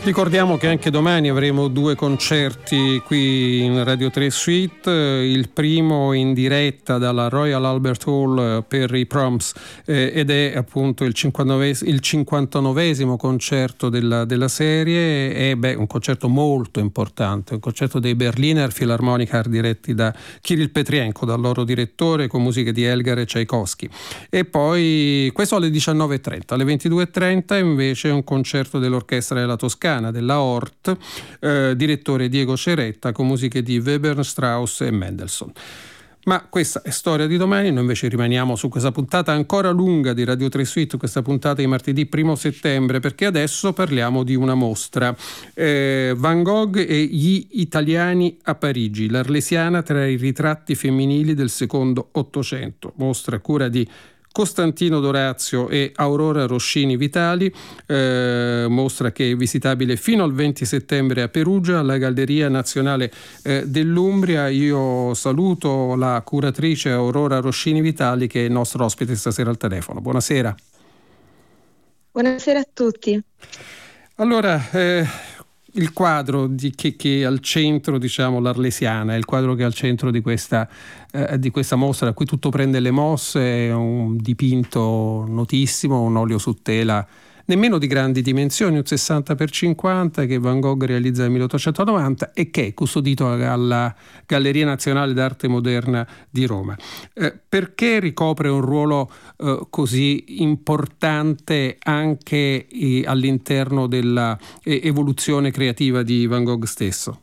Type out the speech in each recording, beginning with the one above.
Ricordiamo che anche domani avremo 2 concerti qui in Radio 3 Suite, il primo in diretta dalla Royal Albert Hall per i Proms ed è appunto il 59esimo concerto della serie, è un concerto molto importante, un concerto dei Berliner Philharmoniker diretti da Kirill Petrienko, dal loro direttore, con musiche di Elgar e Tchaikovsky. E poi questo alle 19.30, alle 22.30 invece un concerto dell'Orchestra della Toscana, della Hort, direttore Diego Ceretta, con musiche di Webern, Strauss e Mendelssohn. Ma questa è storia di domani. Noi invece rimaniamo su questa puntata ancora lunga di Radio 3 Suite, questa puntata di martedì 1 settembre, perché adesso parliamo di una mostra, Van Gogh e gli italiani a Parigi, l'Arlesiana tra i ritratti femminili del secondo Ottocento, mostra a cura di Costantino Dorazio e Aurora Rossini Vitali, mostra che è visitabile fino al 20 settembre a Perugia, alla Galleria Nazionale dell'Umbria. Io saluto la curatrice Aurora Rossini Vitali, che è il nostro ospite stasera al telefono. Buonasera. Buonasera a tutti. Allora, il quadro che è al centro, diciamo, l'Arlesiana, è il quadro che è al centro di questa mostra, da cui tutto prende le mosse, è un dipinto notissimo, un olio su tela nemmeno di grandi dimensioni, un 60x50 che Van Gogh realizza nel 1890 e che è custodito alla Galleria Nazionale d'Arte Moderna di Roma. Perché ricopre un ruolo così importante anche all'interno della evoluzione creativa di Van Gogh stesso?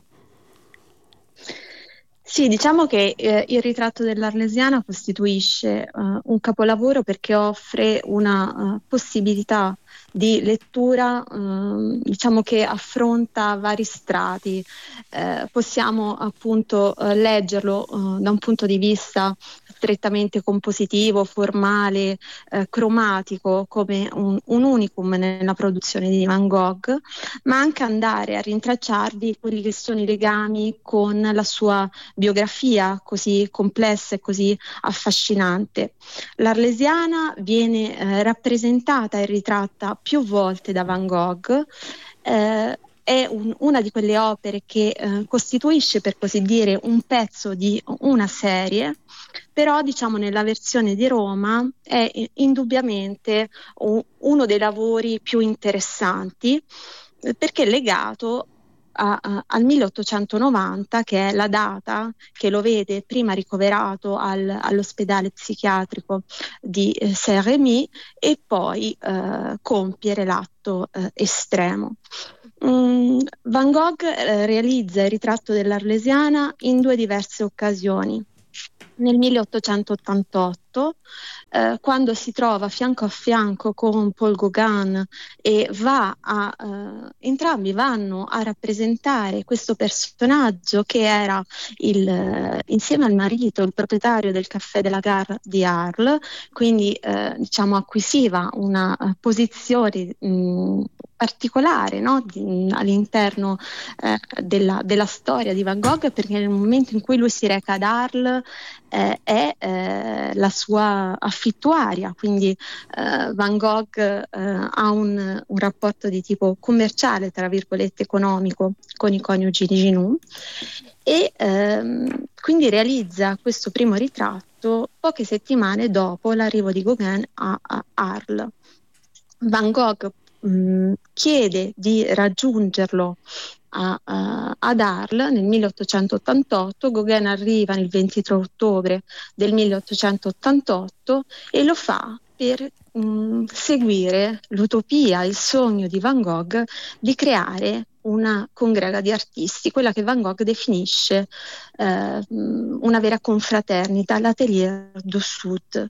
Sì, diciamo che il ritratto dell'Arlesiana costituisce un capolavoro perché offre una possibilità di lettura, diciamo, che affronta vari strati. Possiamo appunto leggerlo da un punto di vista strettamente compositivo, formale, cromatico, come un unicum nella produzione di Van Gogh, ma anche andare a rintracciarvi quelli che sono i legami con la sua biografia così complessa e così affascinante. L'Arlesiana viene rappresentata e ritratta più volte da Van Gogh. È una di quelle opere che costituisce, per così dire, un pezzo di una serie, però diciamo nella versione di Roma è indubbiamente uno dei lavori più interessanti, perché è legato al 1890, che è la data che lo vede prima ricoverato all'ospedale psichiatrico di Saint-Rémy e poi compiere l'atto estremo. Van Gogh realizza il ritratto dell'Arlesiana in 2 diverse occasioni. Nel 1888, quando si trova fianco a fianco con Paul Gauguin e entrambi vanno a rappresentare questo personaggio che era insieme al marito il proprietario del Café de la Gare di Arles, quindi diciamo acquisiva una posizione particolare, no? All'interno della storia di Van Gogh, perché nel momento in cui lui si reca ad Arles è la sua affittuaria, quindi Van Gogh ha un rapporto di tipo commerciale, tra virgolette economico, con i coniugi di Genoux e quindi realizza questo primo ritratto poche settimane dopo l'arrivo di Gauguin a Arles. Van Gogh chiede di raggiungerlo ad Arles nel 1888. Gauguin arriva il 23 ottobre del 1888 e lo fa per seguire l'utopia, il sogno di Van Gogh di creare una congrega di artisti, quella che Van Gogh definisce una vera confraternita, l'Atelier du Sud.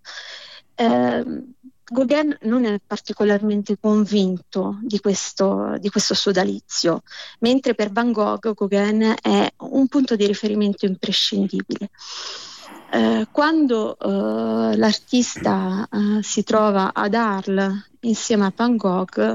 Gauguin non è particolarmente convinto di questo sodalizio, mentre per Van Gogh Gauguin è un punto di riferimento imprescindibile. Quando l'artista si trova ad Arles insieme a Van Gogh,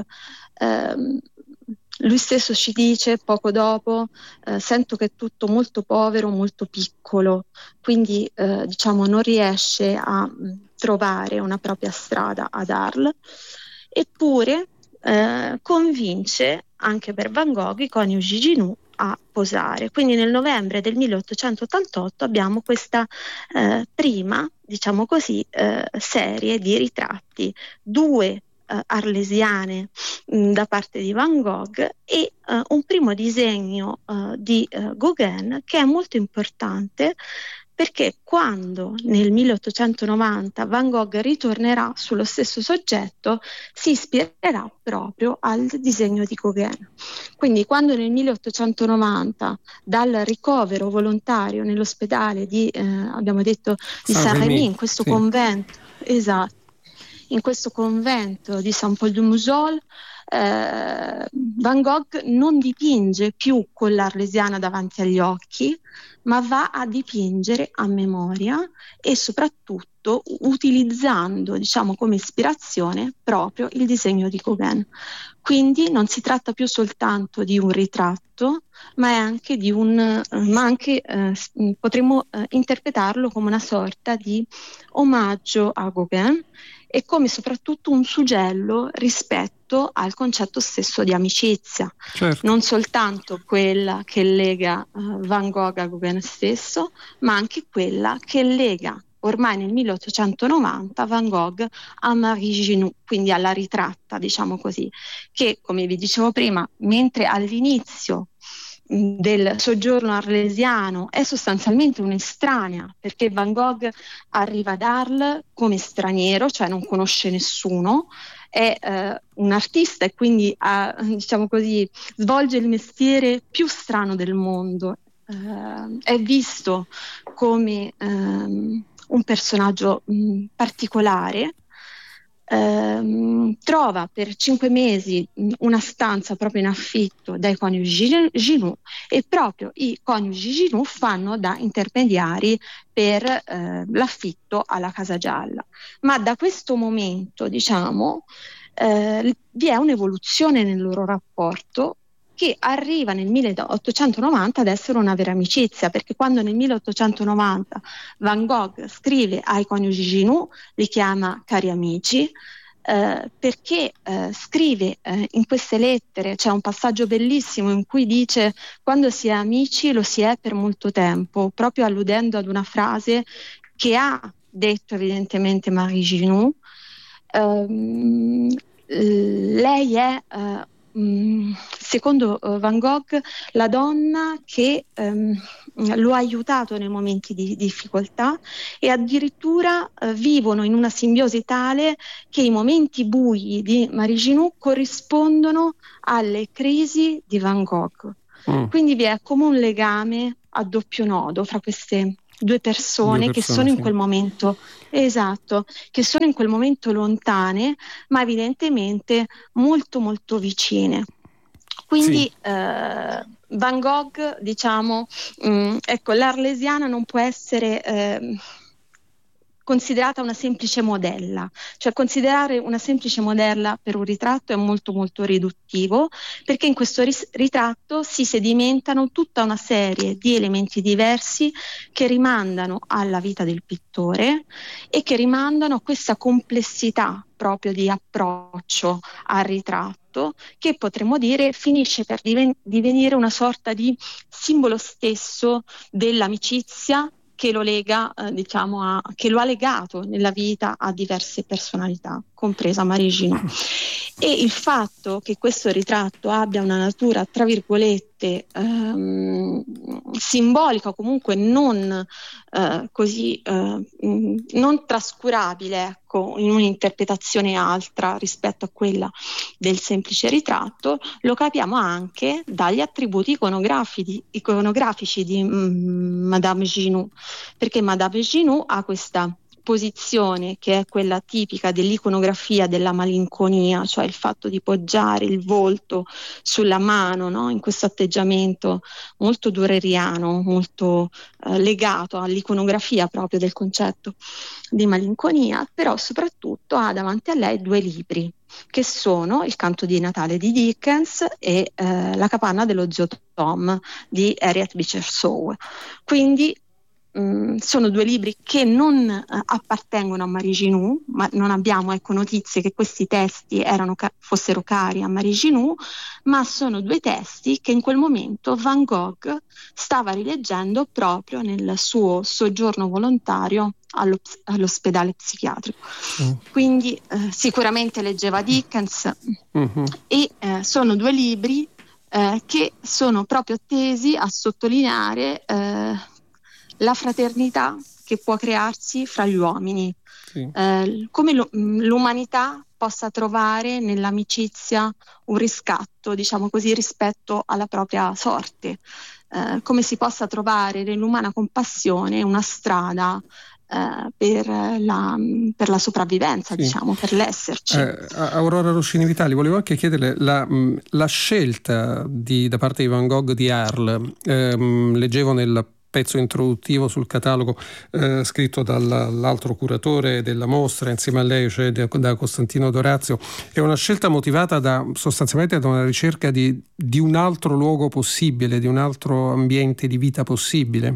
lui stesso ci dice poco dopo: sento che è tutto molto povero, molto piccolo, quindi diciamo non riesce a trovare una propria strada ad Arles, eppure convince anche per Van Gogh i coniugi Ginoux a posare. Quindi nel novembre del 1888 abbiamo questa prima, diciamo così, serie di ritratti, 2 arlesiane da parte di Van Gogh e un primo disegno di Gauguin, che è molto importante, perché quando nel 1890 Van Gogh ritornerà sullo stesso soggetto, si ispirerà proprio al disegno di Gauguin. Quindi quando nel 1890 dal ricovero volontario nell'ospedale di, abbiamo detto, di Saint-Rémy, in questo convento, esatto, in questo convento di Saint-Paul-de-Musol, Van Gogh non dipinge più con l'Arlesiana davanti agli occhi, ma va a dipingere a memoria e soprattutto utilizzando, diciamo, come ispirazione proprio il disegno di Gauguin. Quindi non si tratta più soltanto di un ritratto, ma è anche di potremmo interpretarlo come una sorta di omaggio a Gauguin e come soprattutto un suggello rispetto al concetto stesso di amicizia, certo. Non soltanto quella che lega Van Gogh a Gauguin stesso, ma anche quella che lega ormai nel 1890 Van Gogh a Marie Ginoux, quindi alla ritratta, diciamo così, che, come vi dicevo prima, mentre all'inizio del soggiorno arlesiano è sostanzialmente un'estranea, perché Van Gogh arriva ad Arles come straniero, cioè non conosce nessuno, è un artista e quindi diciamo così, svolge il mestiere più strano del mondo, è visto come un personaggio particolare. Trova per 5 mesi una stanza proprio in affitto dai coniugi Ginoux e proprio i coniugi Ginoux fanno da intermediari per l'affitto alla Casa Gialla. Ma da questo momento, diciamo, vi è un'evoluzione nel loro rapporto che arriva nel 1890 ad essere una vera amicizia, perché quando nel 1890 Van Gogh scrive ai coniugi Ginoux, li chiama cari amici, perché scrive in queste lettere, c'è un passaggio bellissimo in cui dice: quando si è amici lo si è per molto tempo, proprio alludendo ad una frase che ha detto evidentemente Marie Ginoux. Lei è secondo Van Gogh la donna che lo ha aiutato nei momenti di difficoltà e addirittura vivono in una simbiosi tale che i momenti bui di Marie Ginoux corrispondono alle crisi di Van Gogh. Quindi vi è come un legame a doppio nodo fra queste due persone che sono in quel momento, esatto, che sono in quel momento lontane, ma evidentemente molto molto vicine. Quindi Van Gogh, diciamo, ecco, l'Arlesiana non può essere considerata una semplice modella, cioè considerare una semplice modella per un ritratto è molto molto riduttivo, perché in questo ritratto si sedimentano tutta una serie di elementi diversi che rimandano alla vita del pittore e che rimandano a questa complessità proprio di approccio al ritratto, che potremmo dire finisce per divenire una sorta di simbolo stesso dell'amicizia che lo lega, diciamo, che lo ha legato nella vita a diverse personalità, compresa Marie Ginoux. E il fatto che questo ritratto abbia una natura, tra virgolette, simbolica, o comunque non così non trascurabile, ecco, in un'interpretazione altra rispetto a quella del semplice ritratto, lo capiamo anche dagli attributi iconografici di Madame Ginoux, perché Madame Ginoux ha questa posizione che è quella tipica dell'iconografia della malinconia, cioè il fatto di poggiare il volto sulla mano, no? In questo atteggiamento molto dureriano, molto legato all'iconografia proprio del concetto di malinconia, però soprattutto ha davanti a lei 2 libri, che sono Il canto di Natale di Dickens e La capanna dello zio Tom di Harriet Beecher Stowe. Quindi sono due libri che non appartengono a Marie Ginou, ma non abbiamo notizie che questi testi fossero cari a Marie Ginou, ma sono due testi che in quel momento Van Gogh stava rileggendo proprio nel suo soggiorno volontario all'ospedale psichiatrico. Quindi sicuramente leggeva Dickens e sono due libri che sono proprio tesi a sottolineare la fraternità che può crearsi fra gli uomini, come l'umanità possa trovare nell'amicizia un riscatto, diciamo così, rispetto alla propria sorte, come si possa trovare nell'umana compassione una strada per la sopravvivenza, diciamo, per l'esserci. Aurora Rossini Vitali, volevo anche chiederle la scelta da parte di Van Gogh di Arles. Leggevo nel pezzo introduttivo sul catalogo scritto dall'altro curatore della mostra insieme a lei, cioè da Costantino Dorazio. È una scelta motivata sostanzialmente da una ricerca di un altro luogo possibile, di un altro ambiente di vita possibile.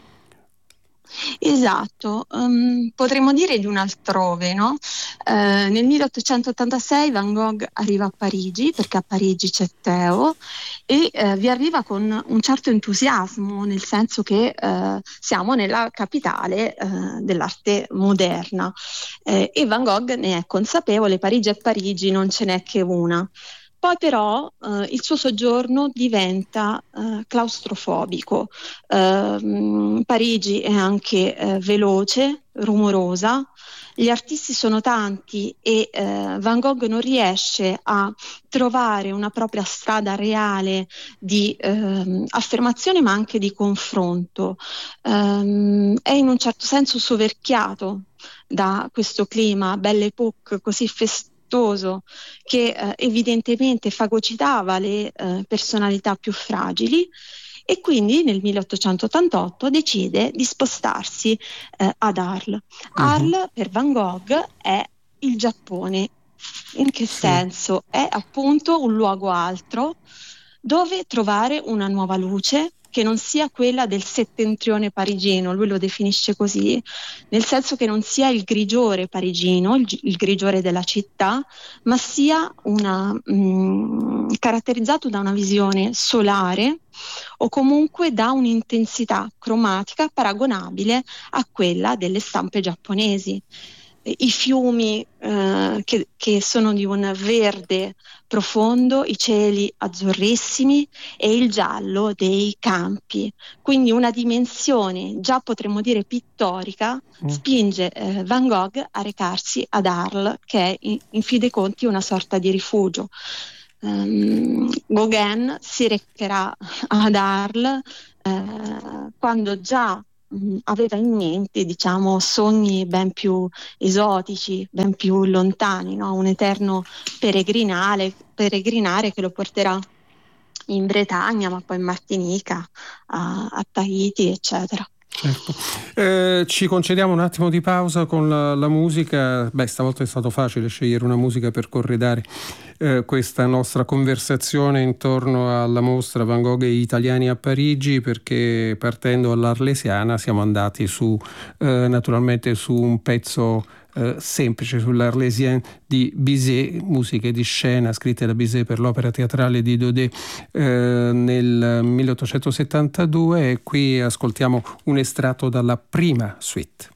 Esatto, potremmo dire di un altrove, no? Nel 1886 Van Gogh arriva a Parigi, perché a Parigi c'è Theo, e vi arriva con un certo entusiasmo, nel senso che siamo nella capitale dell'arte moderna, e Van Gogh ne è consapevole. Parigi è Parigi, non ce n'è che una. Poi però il suo soggiorno diventa claustrofobico. Parigi è anche veloce, rumorosa, gli artisti sono tanti e Van Gogh non riesce a trovare una propria strada reale di affermazione, ma anche di confronto. È in un certo senso soverchiato da questo clima Belle Époque così festoso, che evidentemente fagocitava le personalità più fragili, e quindi nel 1888 decide di spostarsi ad Arles. Arles per Van Gogh è il Giappone. In che senso? È appunto un luogo altro dove trovare una nuova luce che non sia quella del settentrione parigino, lui lo definisce così, nel senso che non sia il grigiore parigino, il grigiore della città, ma sia caratterizzato da una visione solare o comunque da un'intensità cromatica paragonabile a quella delle stampe giapponesi. I fiumi che sono di un verde profondo, i cieli azzurrissimi e il giallo dei campi, quindi una dimensione già potremmo dire pittorica spinge Van Gogh a recarsi ad Arles, che è in fin dei conti una sorta di rifugio. Gauguin si recherà ad Arles quando già aveva in mente, diciamo, sogni ben più esotici, ben più lontani, no? Un eterno peregrinare che lo porterà in Bretagna, ma poi in Martinica, a Tahiti, eccetera. Certo. Ci concediamo un attimo di pausa con la musica. Stavolta è stato facile scegliere una musica per corredare questa nostra conversazione intorno alla mostra Van Gogh e gli italiani a Parigi, perché partendo dall'Arlesiana siamo andati naturalmente su un pezzo semplice, sull'Arlésien di Bizet, musiche di scena scritte da Bizet per l'opera teatrale di Daudet nel 1872, e qui ascoltiamo un estratto dalla prima suite.